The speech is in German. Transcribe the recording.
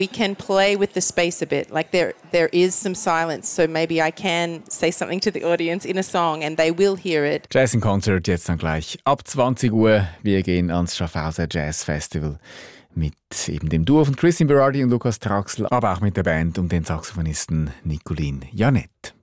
We can play with the space a bit. Like there is some silence, so maybe I can say something to the audience in a song and they will hear it. Jazz in Concert jetzt dann gleich ab 20 Uhr. Wir gehen ans Schaffhauser Jazz Festival mit eben dem Duo von Christine Berardi und Lukas Traxel, aber auch mit der Band und den Saxophonisten Nicolin Janett.